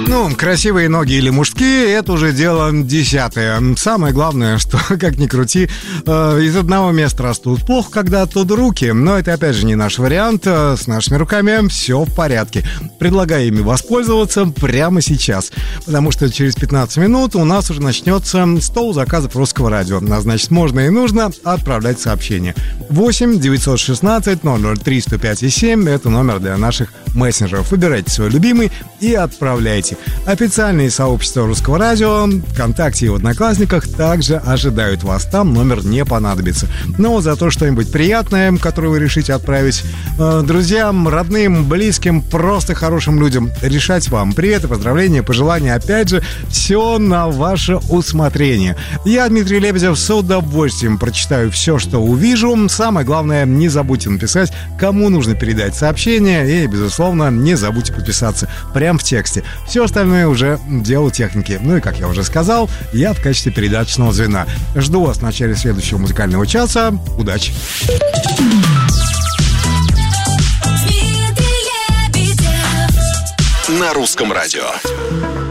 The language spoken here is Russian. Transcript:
Ну, красивые ноги или мужские, это уже дело десятое. Самое главное, что, как ни крути, из одного места растут. Плохо, когда оттуда руки, но это, опять же, не наш вариант. С нашими руками все в порядке. Предлагаю ими воспользоваться прямо сейчас, потому что через 15 минут у нас уже начнется стол заказов Русского радио. А значит, можно и нужно отправлять сообщения. 8 916 003 105 и 7 – это номер для наших мессенджеров. Выбирайте свой любимый и отправляйте. Официальные сообщества Русского радио, ВКонтакте и в Одноклассниках также ожидают вас. Там номер не понадобится. Но зато что-нибудь приятное, которое вы решите отправить друзьям, родным, близким, просто хорошим людям, решать вам. Привет и поздравления, пожелания. Опять же, все на ваше усмотрение. Я, Дмитрий Лебедев, с удовольствием прочитаю все, что увижу. Самое главное, не забудьте написать, кому нужно передать сообщение. И, безусловно, не забудьте подписаться прямо в тексте. Все остальное уже дело техники. Ну и, как я уже сказал, я в качестве передаточного звена. Жду вас в начале следующего музыкального часа. Удачи! На Русском радио.